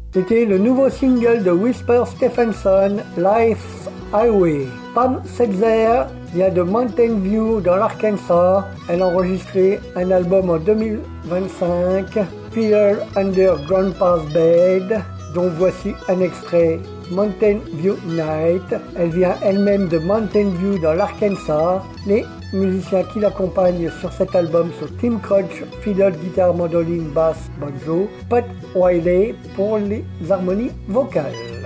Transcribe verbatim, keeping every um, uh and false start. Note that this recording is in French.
C'était le nouveau single de Whisper Stephenson, Life's Highway. Pam Setzer vient de Mountain View dans l'Arkansas. Elle a enregistré un album en deux mille vingt-cinq, Fear Under Grandpa's Bed, dont voici un extrait, Mountain View Night. Elle vient elle-même de Mountain View dans l'Arkansas. Les musiciens qui l'accompagnent sur cet album sont Tim Crutch, fiddle, guitare, mandoline, basse, banjo, Pat Wiley pour les harmonies vocales.